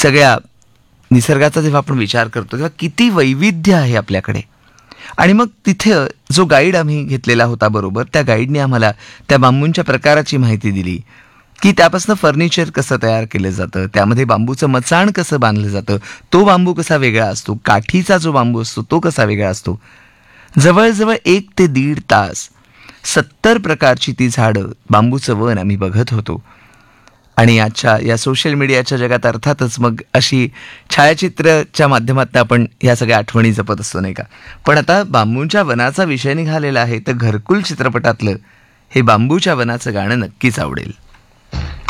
सगळ्या निसर्गाचा जेव्हा आपण विचार करतो तेव्हा किती वैविध्य आहे आपल्याकडे. आणि मग तिथे जो गाईड आम्ही घेतलेला होता बरोबर, त्या गाईडने आम्हाला त्या बांबूंच्या प्रकाराची माहिती दिली की त्यापासून फर्निचर कसं तयार केलं जातं, त्यामध्ये बांबूचं मचाण कसं बांधलं जातं, तो बांबू कसा वेगळा असतो, काठीचा जो बांबू असतो तो कसा वेगळा असतो. जवळजवळ 1 ते 1.5 तास 70 प्रकारची ती झाडं, बांबूचं वन आम्ही बघत होतो. आणि आजच्या या सोशल मीडियाच्या जगात अर्थातच मग अशी छायाचित्रच्या माध्यमातून आपण ह्या सगळ्या आठवणी जपत असतो, नाही का. पण आता बांबूंच्या वनाचा विषय निघालेला आहे, तर घरकुल चित्रपटातलं हे बांबूच्या वनाचं गाणं नक्कीच आवडेल.